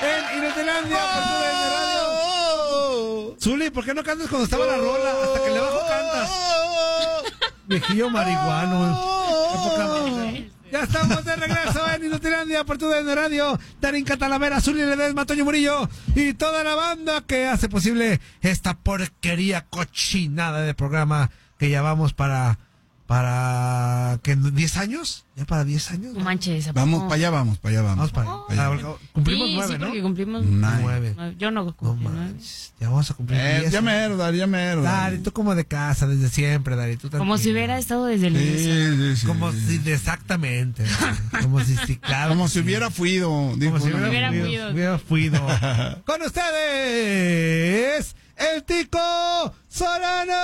en Inutilandia, por TUDN Radio. Zuli, ¿por qué no cantas cuando estaba la rola? Hasta que le bajo cantas. Viejillo marihuano. Ya estamos de regreso en Inutilandia por TUDN Radio. Darín Catalavera, Zuli Ledesma, Toño Murillo y toda la banda que hace posible esta porquería cochinada de programa que ya vamos para ¿qué, 10 años? ¿Ya para 10 años? No manches. Vamos para allá, vamos para allá. Cumplimos sí, 9, ¿no? Porque cumplimos 9. Yo no cumplí 9. Ya vamos a cumplir 10. Ya mero, Dari, tú como de casa desde siempre, Dari. Tú como si hubiera estado desde el inicio. Sí. Como si, exactamente. Como si, sí, claro. Como si hubiera fuido. Como si hubiera fuido. Con ustedes, el Tico Solano.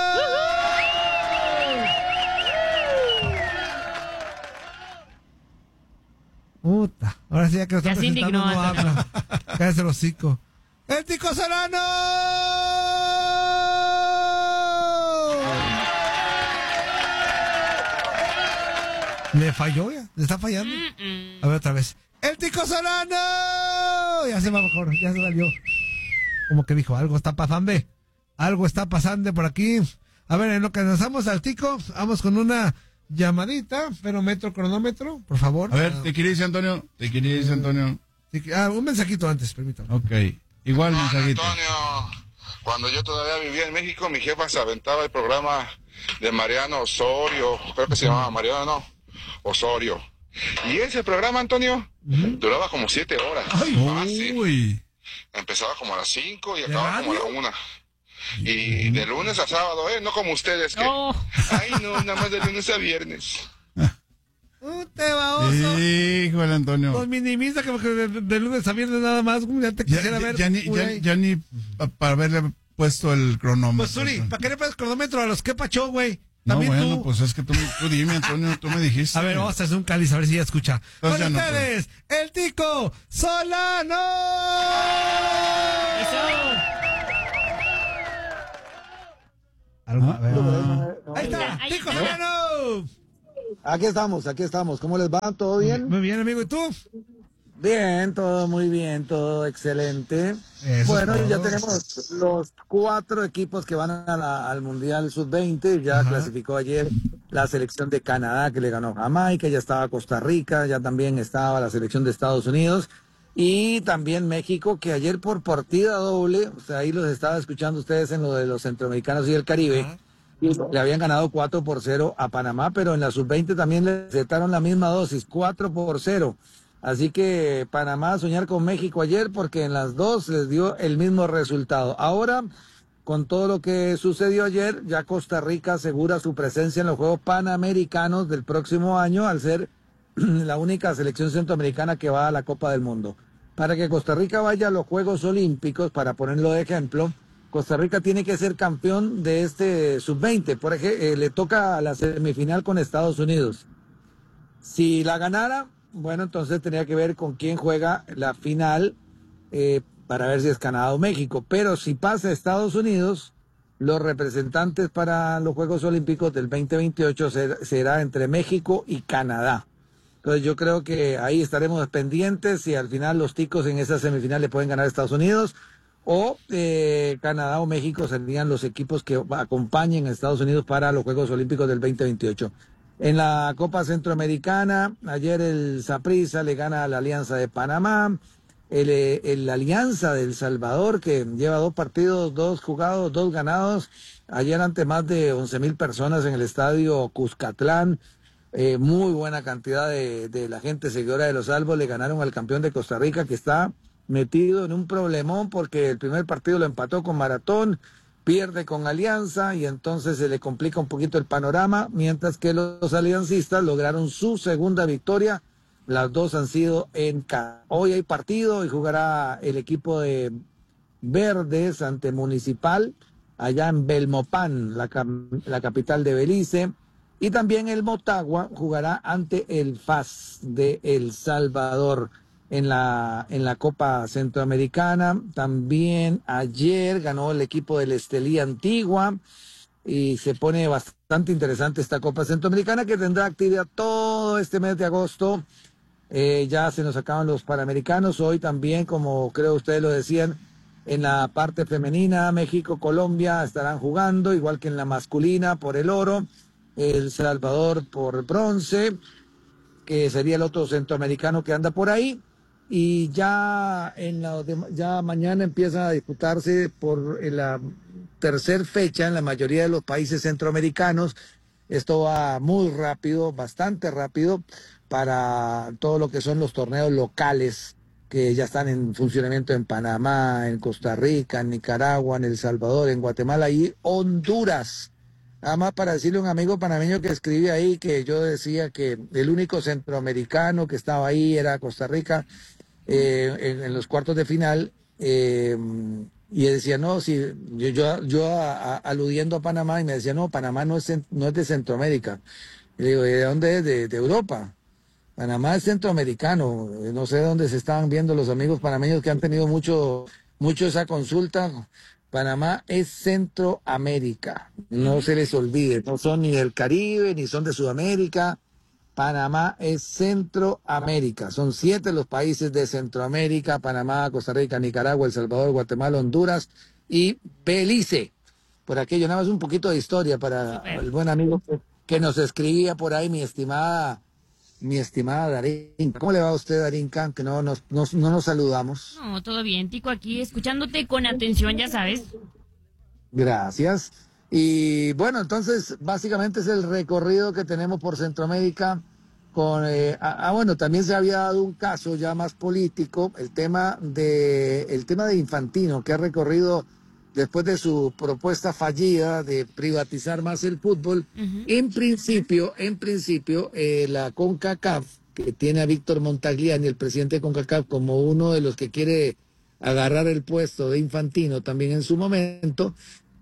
Puta, ahora sí ya que lo están presentando no habla. Cállate el hocico. ¡El Tico Solano! Le falló ya, le está fallando. A ver otra vez. ¡El Tico Solano! Ya se va mejor, ya se salió. Como que dijo, algo está pasando. Algo está pasando por aquí. A ver, en lo que lanzamos al Tico, vamos con una llamadita, pero metro cronómetro, por favor. A ver, te quería decir, Antonio. Un mensajito antes, permítame. Ok, igual mensajito. Antonio, cuando yo todavía vivía en México, mi jefa se aventaba el programa de Mariano Osorio, creo que se llamaba Mariano Osorio. Y ese programa, Antonio, duraba como 7 horas. Uy. Empezaba como a las 5 y acababa como a la 1. Y de lunes a sábado, no como ustedes que... Ay, no, nada más de lunes a viernes. Te baboso. Híjole, Antonio. Pues minimiza que de lunes a viernes nada más, ya te quisiera ver. Ya ni para haberle puesto el cronómetro. Pues, Zuli, ¿para qué le pones cronómetro a los que pachó, güey? No, También bueno, tú. pues es que tú dime, Antonio, tú me dijiste. A ver, vamos a hacer un cáliz, a ver si ya escucha. Entonces Con ya ustedes, el Tico Solano. ¿Algo? A ver. Ahí está, Tico Solano. Aquí estamos. ¿Cómo les va? ¿Todo bien? Muy bien, amigo. ¿Y tú? Bien, todo muy bien, todo excelente. Bueno, ya tenemos los 4 equipos que van al Mundial Sub-20. Ya clasificó ayer la selección de Canadá, que le ganó a Jamaica. Ya estaba Costa Rica, ya también estaba la selección de Estados Unidos. Y también México, que ayer por partida doble, o sea, ahí los estaba escuchando ustedes en lo de los centroamericanos y el Caribe. Y le habían ganado 4-0 a Panamá, pero en la Sub-20 también le recetaron la misma dosis, 4-0. Así que Panamá a soñar con México ayer porque en las dos les dio el mismo resultado. Ahora, con todo lo que sucedió ayer, ya Costa Rica asegura su presencia en los Juegos Panamericanos del próximo año al ser la única selección centroamericana que va a la Copa del Mundo. Para que Costa Rica vaya a los Juegos Olímpicos, para ponerlo de ejemplo, Costa Rica tiene que ser campeón de este Sub-20. Por ejemplo, le toca a la semifinal con Estados Unidos. Si la ganara, bueno, entonces tenía que ver con quién juega la final para ver si es Canadá o México. Pero si pasa Estados Unidos, los representantes para los Juegos Olímpicos del 2028 será entre México y Canadá. Entonces yo creo que ahí estaremos pendientes si al final los ticos en esa semifinal le pueden ganar a Estados Unidos o Canadá o México serían los equipos que acompañen a Estados Unidos para los Juegos Olímpicos del 2028. En la Copa Centroamericana, ayer el Saprissa le gana a la Alianza de Panamá, el Alianza de El Salvador, que lleva 2 partidos, 2 jugados, 2 ganados, ayer ante más de 11,000 personas en el estadio Cuscatlán, muy buena cantidad de la gente seguidora de los Albos, le ganaron al campeón de Costa Rica, que está metido en un problemón porque el primer partido lo empató con Maratón, pierde con Alianza y entonces se le complica un poquito el panorama, mientras que los aliancistas lograron su segunda victoria. Las dos han sido en casa. Hoy hay partido y jugará el equipo de Verdes ante Municipal, allá en Belmopán, la capital de Belice. Y también el Motagua jugará ante el FAS de El Salvador en la Copa Centroamericana. También ayer ganó el equipo del Estelí Antigua y se pone bastante interesante esta Copa Centroamericana, que tendrá actividad todo este mes de agosto Ya se nos acaban los Panamericanos. Hoy también, como creo ustedes lo decían, en la parte femenina, México, Colombia estarán jugando, igual que en la masculina por el oro, El Salvador por bronce, que sería el otro centroamericano que anda por ahí. Y ya ya mañana empieza a disputarse por la tercera fecha en la mayoría de los países centroamericanos. Esto va muy rápido, bastante rápido, para todo lo que son los torneos locales que ya están en funcionamiento en Panamá, en Costa Rica, en Nicaragua, en El Salvador, en Guatemala y Honduras. Nada más para decirle a un amigo panameño que escribía ahí que yo decía que el único centroamericano que estaba ahí era Costa Rica en los cuartos de final. Y él decía, no, si aludiendo a Panamá, y me decía, no, Panamá no es de Centroamérica. Y le digo, ¿de dónde es? De Europa. Panamá es centroamericano. No sé dónde se estaban viendo los amigos panameños que han tenido mucho esa consulta. Panamá es Centroamérica. No se les olvide. No son ni del Caribe, ni son de Sudamérica. Panamá es Centroamérica. Son 7 los países de Centroamérica: Panamá, Costa Rica, Nicaragua, El Salvador, Guatemala, Honduras y Belice. Por aquello, nada más un poquito de historia para el buen amigo que nos escribía por ahí, mi estimada Darinka. ¿Cómo le va a usted, Darinka? Que no nos saludamos. No, todo bien, Tico, aquí escuchándote con atención, ya sabes. Gracias. Y bueno, entonces básicamente es el recorrido que tenemos por Centroamérica. Bueno, también se había dado un caso ya más político, el tema de Infantino, que ha recorrido después de su propuesta fallida de privatizar más el fútbol. En principio, la CONCACAF, que tiene a Víctor Montagliani, el presidente de CONCACAF, como uno de los que quiere agarrar el puesto de Infantino también en su momento,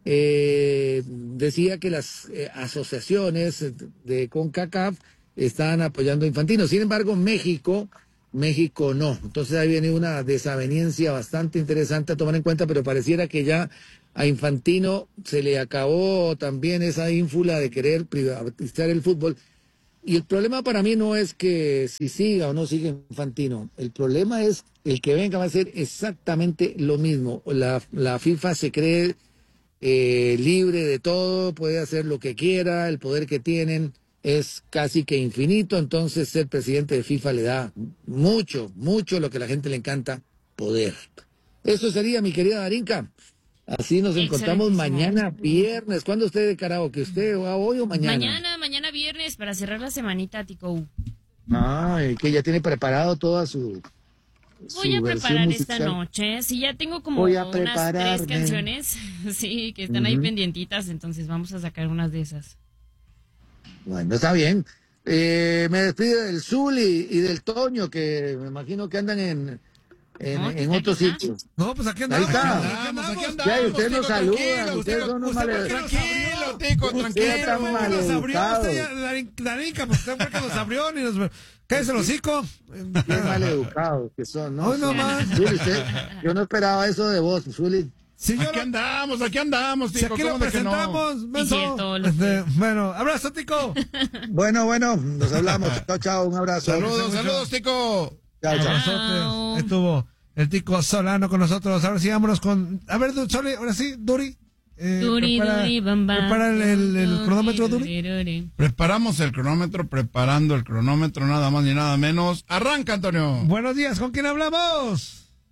decía que las asociaciones de CONCACAF estaban apoyando a Infantino. Sin embargo, México no. Entonces ahí viene una desaveniencia bastante interesante a tomar en cuenta, pero pareciera que ya a Infantino se le acabó también esa ínfula de querer privatizar el fútbol. Y el problema para mí no es que si siga o no siga Infantino. El problema es el que venga va a ser exactamente lo mismo. La FIFA se cree libre de todo, puede hacer lo que quiera, el poder que tienen es casi que infinito, entonces ser presidente de FIFA le da mucho lo que a la gente le encanta, poder. Eso sería, mi querida Darinka. Así nos encontramos mañana viernes. ¿Cuándo usted de karaoke? ¿Usted va hoy o mañana? Mañana viernes para cerrar la semanita, Tico. Que ya tiene preparado toda su Voy a preparar musical. esta noche. Sí, ya tengo como unas 3 canciones. Sí, que están ahí pendientitas, entonces vamos a sacar unas de esas. Bueno, está bien. Me despido del Zuli y del Toño, que me imagino que andan en otros sitios. No, pues aquí andamos. Aquí andamos. Ya, usted nos saluda. Ustedes son unos maleducados. Tranquilo, Tico, tranquilo. Darinka, pues usted fue que nos abrió ni nos... Cállese el hocico. Qué maleducados que son, ¿no? Hoy nomás. Zuli, yo no esperaba eso de vos, Zuli. Sí, aquí andamos, Tico. Si aquí lo presentamos, bueno, abrazo, Tico. Bueno, nos hablamos. Chao, un abrazo. Saludos, Tico. Chao. Estuvo el Tico Solano con nosotros. Ahora sí, vámonos con... A ver, Soli, ahora sí, Duri. Prepara el cronómetro, Duri. Preparamos el cronómetro, preparando el cronómetro, nada más ni nada menos. Arranca, Antonio. Buenos días, ¿con quién hablamos?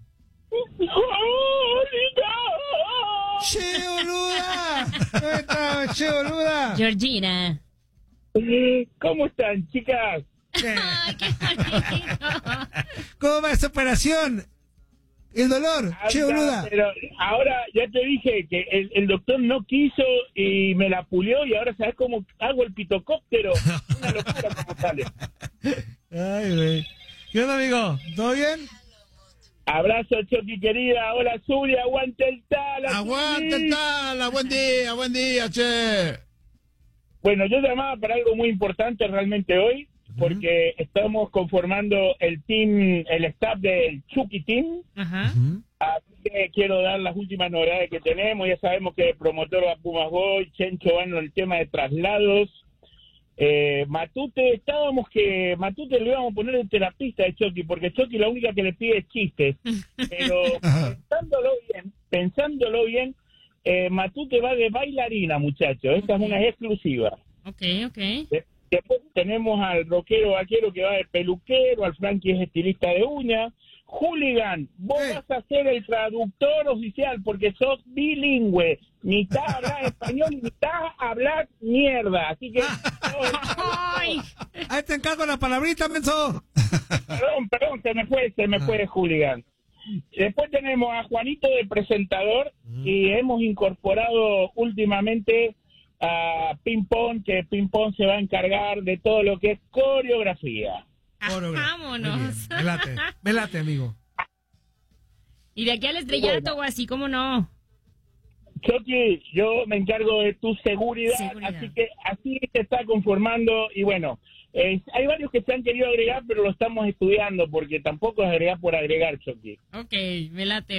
¡Cheoluda! Georgina. ¿Cómo están, chicas? Ay, qué bonito. ¿Cómo va esta operación? El dolor, Cheoluda. Pero ahora ya te dije que el doctor no quiso y me la pulió y ahora sabes cómo hago el pitocóptero. Una locura como sale. Ay, güey. ¿Qué onda, amigo? ¿Todo bien? Abrazo, Choqui, querida. Hola, Zuli, aguante el Tala. Aguante el Tala, buen día, che. Bueno, yo llamaba para algo muy importante realmente hoy, porque estamos conformando el staff del Chucky Team. Así que quiero dar las últimas novedades que tenemos. Ya sabemos que el promotor va a Pumas Boy, Chencho va en el tema de traslados. Matute le íbamos a poner el terapista de Chucky, porque Chucky la única que le pide es chistes. Pero pensándolo bien, Matute va de bailarina, muchachos. Esta es una exclusiva. Ok. Después tenemos al rockero vaquero que va de peluquero, al Frankie es estilista de uñas. Hooligan, vos vas a ser el traductor oficial porque sos bilingüe. Mitad hablar español y mitad hablar mierda. Así que... Ahí te encargo la palabrita, menso. Perdón, se me fue Hooligan. Después tenemos a Juanito de presentador y hemos incorporado últimamente a Ping Pong, que Ping Pong se va a encargar de todo lo que es coreografía. Vámonos. Me late, amigo. Y de aquí al estrellato o así, ¿cómo no? Chucky, yo me encargo de tu seguridad, así que así se está conformando. Y bueno, hay varios que se han querido agregar, pero lo estamos estudiando porque tampoco es agregar por agregar, Chucky. Ok, me late.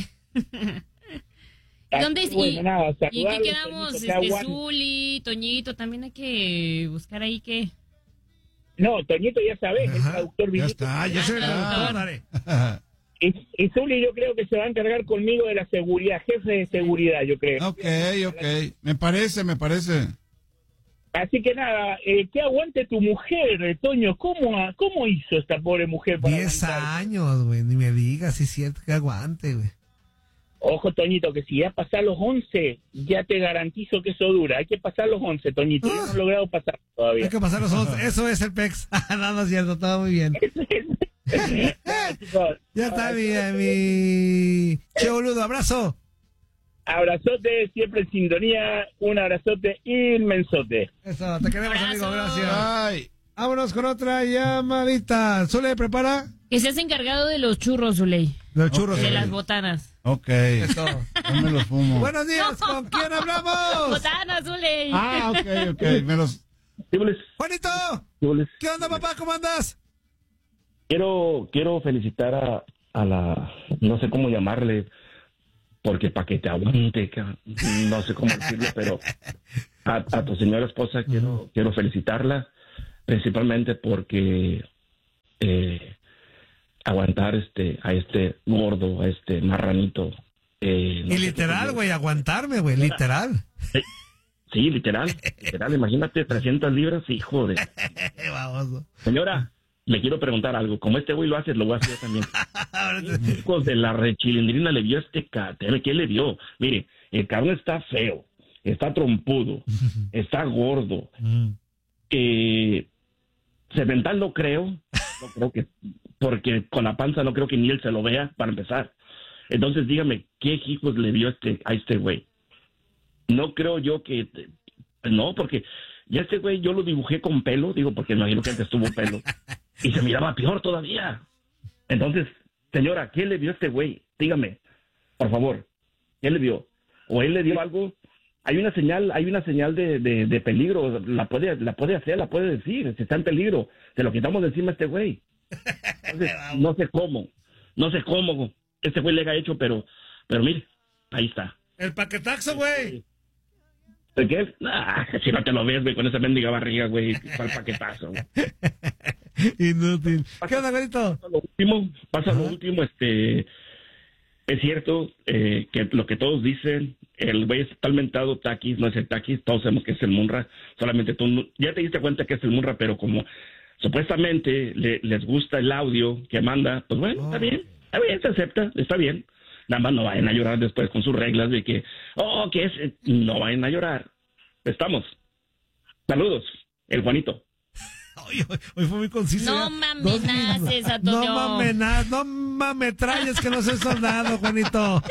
¿Dónde bueno, ¿Y qué quedamos? Zuli, Toñito, también hay que buscar ahí que... No, Toñito ya sabes, el traductor. Ya está, ya se dale. Y Zuli yo creo que se va a encargar conmigo de la seguridad, jefe de seguridad, yo creo. Ok. Me parece. Así que nada, que aguante tu mujer, Toño. ¿Cómo hizo esta pobre mujer para 10 años, güey, ni me digas, si es cierto que aguante, güey. Ojo, Toñito, que si ya pasar los 11, ya te garantizo que eso dura. Hay que pasar los 11, Toñito. Yo no he logrado pasar todavía. Hay que pasar los 11. Eso es el PEX. No es cierto, todo muy bien. Ya está bien, mi che boludo. Abrazo. Abrazote, siempre en sintonía. Un abrazote inmensote. Eso, te queremos, abrazo. amigo. Gracias. Ay. Vámonos con otra llamadita. Zule, prepara. Que seas encargado de los churros, Zuley. Los churros. De las botanas. Ok. Eso. No me los fumo. Buenos días, ¿con quién hablamos? Botanas, Zuley. Ok. Me los... Juanito. ¿Qué onda, papá? ¿Cómo andas? Quiero felicitar a la, no sé cómo llamarle, porque para que te aguante, no sé cómo decirlo, pero a tu señora esposa quiero felicitarla, principalmente porque aguantar a este gordo, a este marranito. No y literal, güey, aguantarme, güey, literal. Sí, literal, imagínate, 300 libras, hijo de... Baboso. Señora, le quiero preguntar algo. Como este güey lo hace, lo voy a hacer también. Hijos de la rechilindrina le vio ¿qué le vio? Mire, el cabrón está feo, está trompudo, está gordo. Cemental no creo que, porque con la panza no creo que ni él se lo vea, para empezar. Entonces dígame, ¿qué hijos le vio a este güey? No creo yo que... No, porque ya este güey yo lo dibujé con pelo, digo, porque me imagino que antes tuvo pelo, y se miraba peor todavía. Entonces, señora, ¿qué le vio a este güey? Dígame, por favor, ¿qué le vio? ¿O él le dio algo? Hay una señal de peligro, la puede hacer, la puede decir, si está en peligro, se lo quitamos de encima a este güey. Entonces, no sé cómo este güey le haya hecho, pero mire, ahí está. El paquetaxo, güey. ¿De qué? Si no te lo ves, güey, con esa mendiga barriga, güey, para el paquetazo. Inútil. ¿Qué onda, güerito? Pasa lo último, es cierto que lo que todos dicen, el güey está mentado Takis, no es el Takis, todos sabemos que es el Munra, solamente tú ya te diste cuenta que es el Munra, pero como supuestamente les gusta el audio que manda, pues bueno, está bien, se acepta, está bien. Nada más no vayan a llorar después con sus reglas de que, no vayan a llorar. Estamos. Saludos, el Juanito. Hoy fue muy conciso. No mames, Antonio. No mametralles que no soy soldado, Juanito.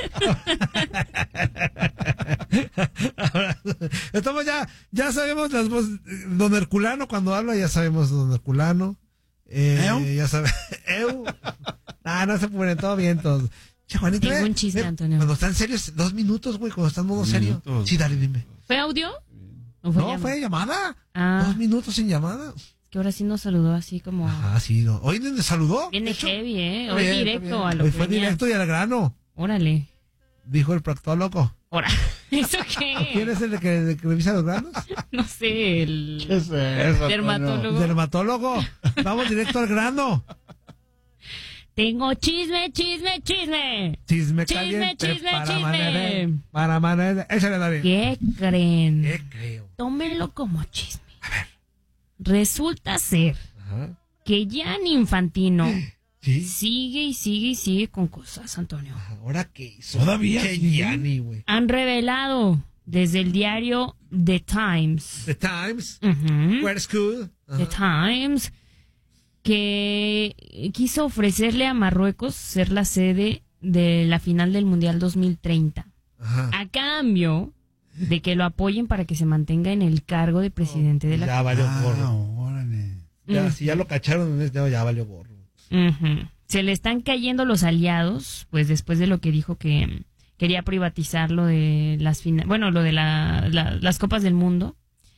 Estamos ya sabemos las voces. Don Herculano cuando habla, ya sabemos Don Herculano. Ya sabes. No se ponen todo bien todos. Che, Juanito, tengo un chiste, Antonio. Cuando están serios, 2 minutos, güey, cuando están en modo serio. Sí, dale, dime. ¿Fue audio? Fue llamada. 2 minutos sin llamada. Que ahora sí nos saludó así como... sí, no. ¿Hoy me saludó? Viene heavy, Hoy bien, directo a lo Hoy que fue venía. Directo y al grano. Órale. Dijo el proctólogo. Órale. ¿Eso qué? ¿Quién es el que revisa los granos? No sé, el ¿Qué es eso, dermatólogo. Dermatólogo. Vamos directo al grano. Tengo chisme. Chisme Chisme, caliente para chisme. amanecer. Échale, David. ¿Qué creen? ¿Qué creo? Tómenlo como chisme. A ver. Resulta ser que Gianni Infantino ¿Sí? sigue con cosas, Antonio. ¿Ahora qué hizo? ¿Todavía? Qué Gianni, güey. Han revelado desde el diario The Times. The Times. Ujú. Where's cool? The Times, que quiso ofrecerle a Marruecos ser la sede de la final del Mundial 2030, a cambio de que lo apoyen para que se mantenga en el cargo de presidente de la Ya valió gorro. Órale. Ya, si ya lo cacharon en este dedo, ya valió gorro. Se le están cayendo los aliados, pues después de lo que dijo que quería privatizar lo de las lo de las Copas del Mundo.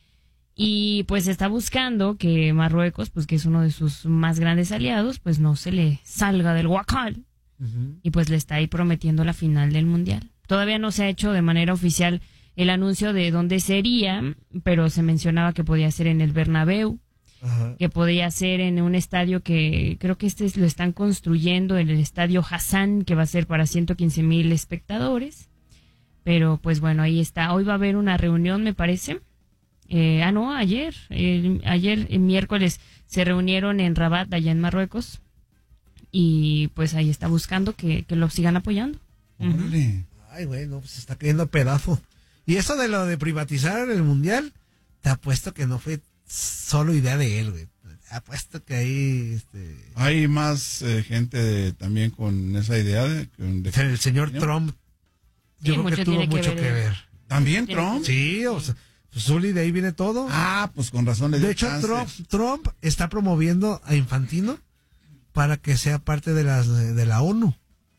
Y pues está buscando que Marruecos, pues que es uno de sus más grandes aliados, pues no se le salga del huacal. Y pues le está ahí prometiendo la final del Mundial. Todavía no se ha hecho de manera oficial el anuncio de dónde sería, pero se mencionaba que podía ser en el Bernabéu, que podía ser en un estadio que creo que lo están construyendo, en el estadio Hassan, que va a ser para 115,000 espectadores. Pero pues bueno, ahí está. Hoy va a haber una reunión, me parece. Ayer, el miércoles, se reunieron en Rabat, allá en Marruecos, y pues ahí está buscando que lo sigan apoyando. Ay, güey, no, pues se está cayendo a pedazo. Y eso de lo de privatizar el Mundial, te apuesto que no fue solo idea de él, güey. Te apuesto que ahí... Hay más gente también con esa idea de el señor Trump, yo creo que tuvo mucho que ver. ¿También Trump? Sí, o sea... Zully, de ahí viene todo. Pues con razón le dio De hecho, chance. Trump está promoviendo a Infantino para que sea parte de la ONU.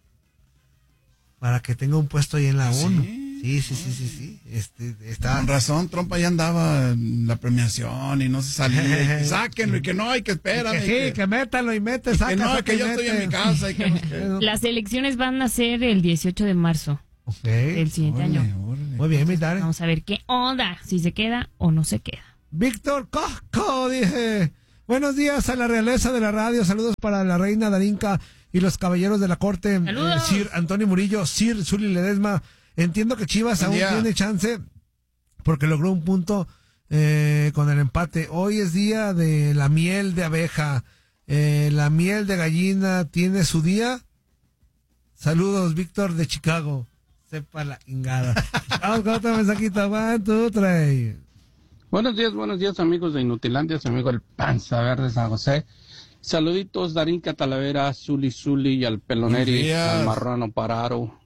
Para que tenga un puesto ahí en la ONU. Sí. Con razón, Trump ahí andaba en la premiación y no se salía. Y sáquenlo, y que no, hay que esperar. Que métalo y mete, saca. Que no, que yo estoy en mi casa. Y que Las elecciones van a ser el 18 de marzo. El siguiente año. Muy bien, mi Dare. Vamos a ver qué onda, si se queda o no se queda. Víctor Cosco dice: buenos días a la realeza de la radio, saludos para la reina Darinka y los caballeros de la corte. Sir Antonio Murillo, Sir Zully Ledesma. Entiendo que Chivas aún tiene chance porque logró un punto con el empate. Hoy es día de la miel de abeja, la miel de gallina tiene su día. Saludos, Víctor de Chicago. Sepa la ingada. Vamos con otro mensajito. 1, 2, 3. Buenos días, amigos de Inutilandia, su amigo el Panza Verde San José. Saluditos, Darinka Talavera, Zully y al Peloneri, al Marrano Pararo.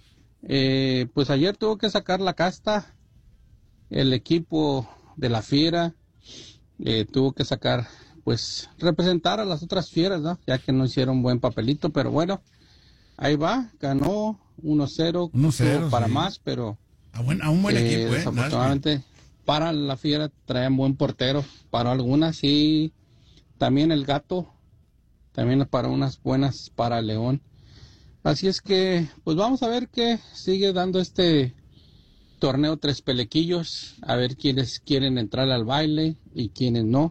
Pues ayer tuvo que sacar la casta el equipo de la Fiera. Tuvo que sacar, pues, representar a las otras fieras, ¿no? Ya que no hicieron buen papelito, pero bueno, ahí va, ganó 1-0 para más, pero a un buen equipo, desafortunadamente para la Fiera traían buen portero, para algunas, y también el Gato, también para unas buenas para León. Así es que pues vamos a ver qué sigue dando este torneo Tres Pelequillos, a ver quiénes quieren entrar al baile y quiénes no.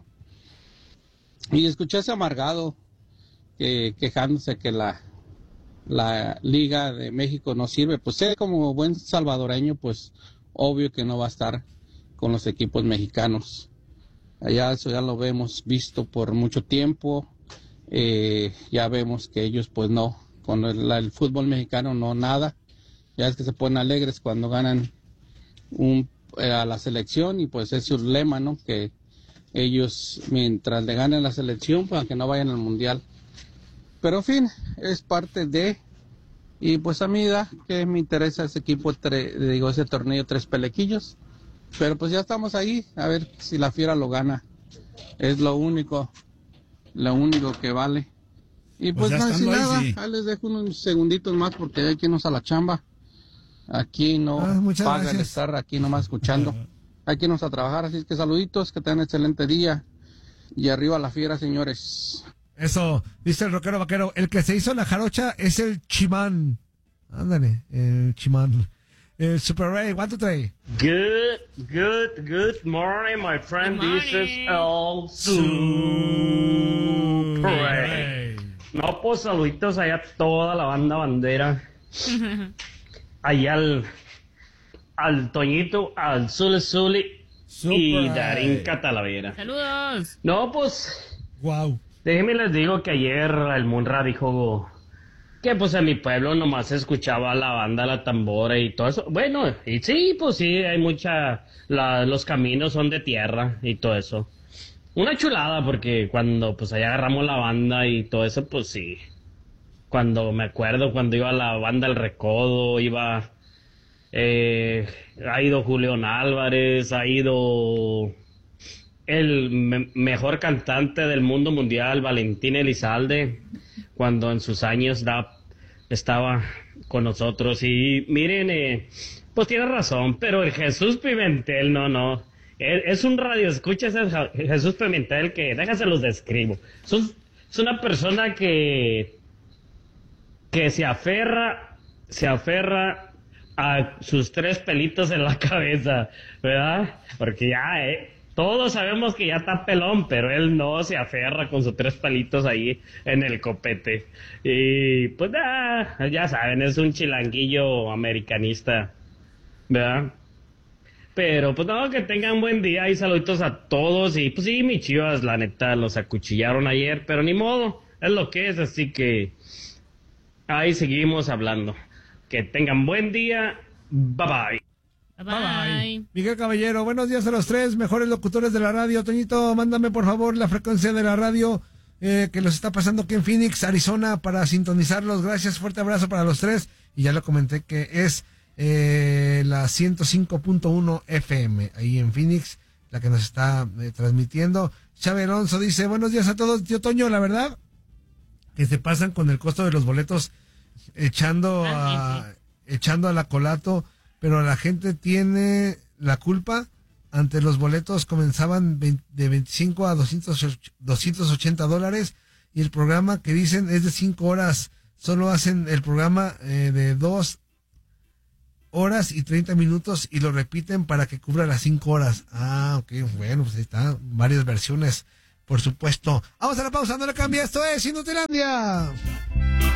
Y escuché ese amargado quejándose que la Liga de México no sirve. Pues él, como buen salvadoreño, pues obvio que no va a estar con los equipos mexicanos. Allá eso ya lo hemos visto por mucho tiempo. Ya vemos que ellos pues no, con el fútbol mexicano no nada. Ya es que se ponen alegres cuando ganan a la selección, y pues es su lema, ¿no? Que ellos, mientras le ganen la selección, pues aunque no vayan al mundial. Pero en fin, es parte de... Y pues a mí da que me interesa ese equipo, ese torneo Tres Pelequillos. Pero pues ya estamos ahí, a ver si la Fiera lo gana. Es lo único que vale. Y pues no decir nada, ahí les dejo unos segunditos más porque hay que irnos a la chamba. Aquí no paga el estar aquí nomás escuchando. Hay que irnos a trabajar, así es que saluditos, que tengan excelente día. Y arriba la Fiera, señores. Eso, dice el rockero vaquero, el que se hizo la jarocha es el Chimán. Ándale, el Chimán. Super Ray, 1, 2, 3. Good morning, my friend. Good This is morning. El Super Ray. No, pues saluditos allá a toda la banda bandera. Allá al Toñito, al Zuli y Darín Catalavera. Saludos. No, pues, Wow. déjenme les digo que ayer el Munra dijo que pues en mi pueblo nomás se escuchaba la banda, la tambora y todo eso. Bueno, y sí, pues sí, hay los caminos son de tierra y todo eso. Una chulada porque cuando pues allá agarramos la banda y todo eso, pues sí. Me acuerdo cuando iba la banda El Recodo, ha ido Julián Álvarez, ha ido el mejor cantante del mundo mundial, Valentín Elizalde, cuando en sus años estaba con nosotros. Y miren, pues tiene razón, pero el Jesús Pimentel, no. Es un radio, escucha ese Jesús Pimentel que, déjase los describo. Es una persona que se aferra a sus 3 pelitos en la cabeza, ¿verdad? Porque ya, todos sabemos que ya está pelón, pero él no se aferra con sus 3 palitos ahí en el copete. Y pues ya saben, es un chilanguillo americanista, ¿verdad? Pero pues no, que tengan buen día y saluditos a todos. Y pues sí, mis Chivas, la neta, los acuchillaron ayer, pero ni modo, es lo que es, así que ahí seguimos hablando. Que tengan buen día, bye bye. Bye. Miguel Caballero, buenos días a los 3 mejores locutores de la radio. Toñito, mándame por favor la frecuencia de la radio que los está pasando aquí en Phoenix, Arizona, para sintonizarlos. Gracias, fuerte abrazo para los 3. Y ya lo comenté que es la 105.1 FM, ahí en Phoenix, la que nos está transmitiendo. Chávez Alonso dice, buenos días a todos, tío Toño, la verdad, que se pasan con el costo de los boletos echando a la colato, pero la gente tiene la culpa. Antes los boletos comenzaban de 25 a $280 y el programa que dicen es de 5 horas, solo hacen el programa de 2 horas y 30 minutos y lo repiten para que cubra las 5 horas. Ok, bueno, pues ahí está, varias versiones, por supuesto. Vamos a la pausa, no le cambia, esto es Inutilandia.